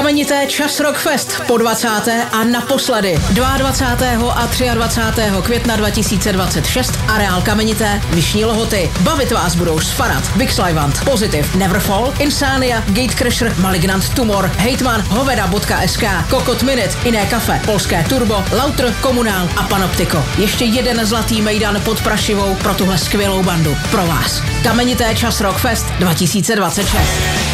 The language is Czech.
Kamenité Čas Rock Fest po 20. a naposledy 22. a 23. května 2026 areál Kamenité Vyšní Lhoty. Bavit vás budou Sfarad, Vixlivant, Positive, Neverfall, Insania, Gatecrasher, Malignant Tumor, Hejtman, Hoveda.sk, Kokot Minute, Iné kafe, Polské Turbo, Lauter, Komunál a Panoptiko. Ještě jeden zlatý mejdan pod Prašivou pro tuhle skvělou bandu. Pro vás. Kamenité Čas Rock Fest 2026.